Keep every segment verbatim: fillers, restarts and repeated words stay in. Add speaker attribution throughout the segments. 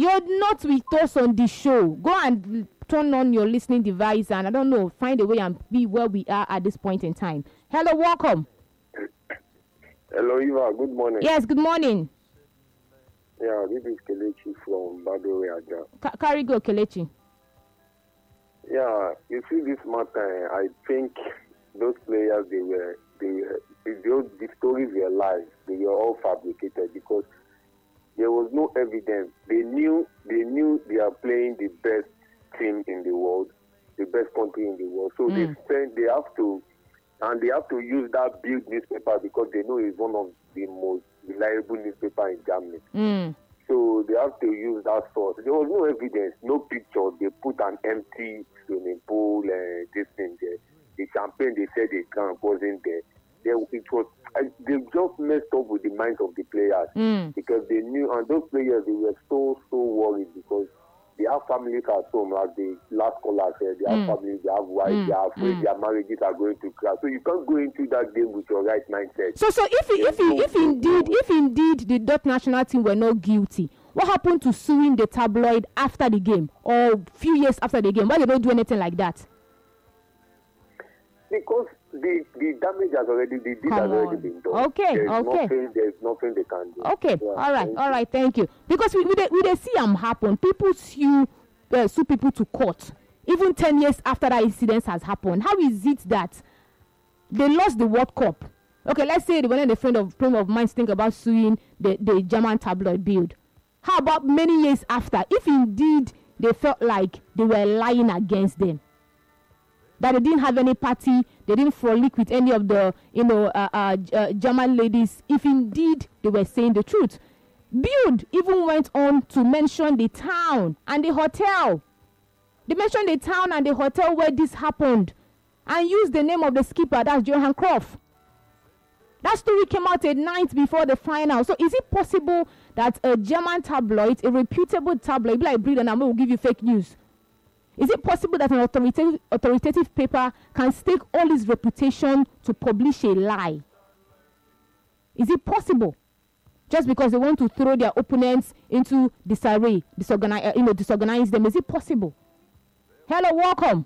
Speaker 1: You're not with us on the show. Go and turn on your listening device and I don't know, find a way and be where we are at this point in time. Hello, welcome.
Speaker 2: Hello, Eva. Good morning.
Speaker 1: Yes, good morning.
Speaker 2: Yeah, this is Kelechi from Badore Aja.
Speaker 1: Ka- carry go, Kelechi.
Speaker 2: Yeah, you see this matter, I think those players, they were, they were, the, the stories were lies. They were all fabricated because there was no evidence. They knew, they knew they are playing the best team in the world, the best country in the world. So mm. they spend, they have to, and they have to use that Bild newspaper because they know it's one of the most reliable newspaper in Germany.
Speaker 1: Mm.
Speaker 2: So they have to use that source. There was no evidence, no pictures. They put an empty swimming pool and this thing there. The champagne they said they drank wasn't there. There it was. I, they just messed up with the minds of the players
Speaker 1: mm.
Speaker 2: because they knew, and those players they were so so worried because they have families at home. Like the last caller said, they have mm. families, they have wives, mm. they are afraid mm. their marriages are going to crash. So you can't go into that game with your right mindset.
Speaker 1: So, so if if if, if indeed if indeed the Dutch national team were not guilty, what happened to suing the tabloid after the game or a few years after the game? Why they don't do anything like that?
Speaker 2: Because the the damage has already the deed has already been done.
Speaker 1: Okay,
Speaker 2: there's
Speaker 1: okay.
Speaker 2: Nothing, there's nothing they can do.
Speaker 1: Okay,
Speaker 2: yeah,
Speaker 1: all right, all right. Thank you. Because we we they, we they see them happen. People sue uh, sue people to court even ten years after that incident has happened. How is it that they lost the World Cup? Okay, let's say when a friend of friend of mine think about suing the the German tabloid Bild. How about many years after, if indeed they felt like they were lying against them? That they didn't have any party, they didn't frolic with any of the, you know, uh, uh, uh, German ladies. If indeed they were saying the truth, Bild even went on to mention the town and the hotel. They mentioned the town and the hotel where this happened, and used the name of the skipper. That's Johan Cruyff. That story came out a night before the final. So is it possible that a German tabloid, a reputable tabloid, like Bild and I will give you fake news? Is it possible that an authoritative, authoritative paper can stake all its reputation to publish a lie? Is it possible? Just because they want to throw their opponents into disarray, disorganize, uh, you know, disorganize them. Is it possible? Hello, welcome.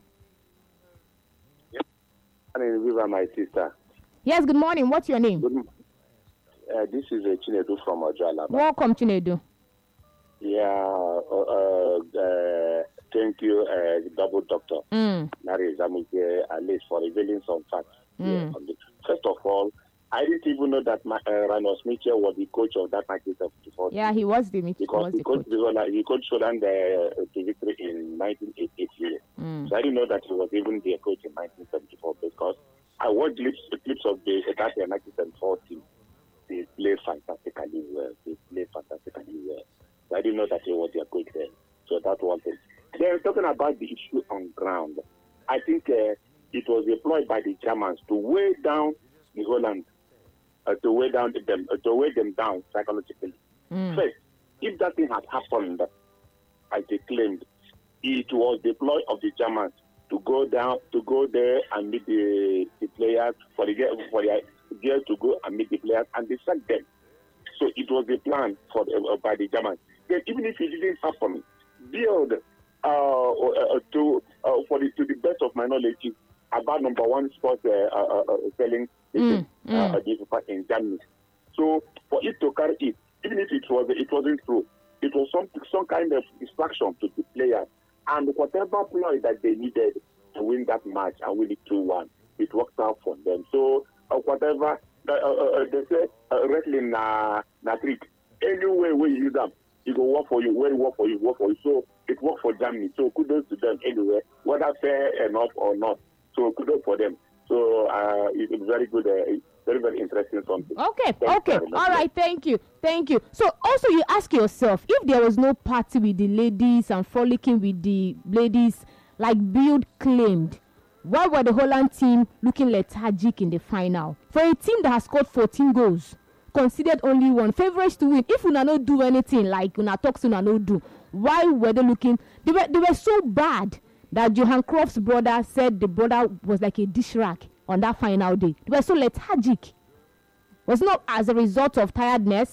Speaker 2: Yes. My name is Viva, my sister.
Speaker 1: Yes, good morning. What's your name?
Speaker 2: Good, uh, this is uh, Chinedu from Ojala.
Speaker 1: Welcome, Chinedu.
Speaker 2: Yeah, uh, uh, thank you, uh, double doctor,
Speaker 1: mm.
Speaker 2: Nari Zamuke, at least for revealing some facts.
Speaker 1: Mm.
Speaker 2: Yeah, first of all, I didn't even know that my, uh, Ranos Mitchell was the coach of that nineteen seventy-four.
Speaker 1: Yeah, he was the Mitchell.
Speaker 2: Because
Speaker 1: was
Speaker 2: he,
Speaker 1: the
Speaker 2: coached,
Speaker 1: coach.
Speaker 2: he coached Sudan uh, to victory in nineteen eighty-eight.
Speaker 1: Mm.
Speaker 2: So I didn't know that he was even their coach in nineteen seventy-four because I watched clips, clips of the that nineteen seventy-four team. They played fantastically well. They played fantastically well. So I didn't know that he was their coach then. So that was it. Then talking about the issue on ground, I think uh, it was employed by the Germans to weigh down the Holland, uh, to weigh down them, uh, to weigh them down psychologically.
Speaker 1: Mm.
Speaker 2: First, if that thing had happened, as they claimed, it was the ploy of the Germans to go down, to go there and meet the, the players for the for the girls to go and meet the players, and they sacked them. So it was a plan for the, uh, by the Germans. Then even if it didn't happen, Bild uh, uh, to uh, for the to the best of my knowledge is about number one sports uh, uh, uh, selling
Speaker 1: mm,
Speaker 2: uh,
Speaker 1: mm.
Speaker 2: uh, in Germany. So for it to carry it, even if it was it wasn't true, it was some some kind of distraction to the players, and whatever ploy that they needed to win that match and win it two one, it worked out for them. So uh, whatever uh, uh, they say, uh, wrestling na na trick. Anyway, we use them, it will work for you. When it work for you, work for you. So it worked for Germany. So kudos to them anyway, whether fair enough or not. So kudos for them. So uh, it's very good. Uh, very, very interesting something.
Speaker 1: Okay,
Speaker 2: Thanks
Speaker 1: okay. All right, thank you. Thank you. So also you ask yourself, if there was no party with the ladies and frolicking with the ladies like Bild claimed, why were the Holland team looking lethargic in the final? For a team that has scored fourteen goals, considered only one, favorites to win, if Una not do anything like Una talks Una not do, why were they looking? They were, they were so bad that Johan Cruyff's brother said the brother was like a dish rack on that final day. They were so lethargic. Was not as a result of tiredness.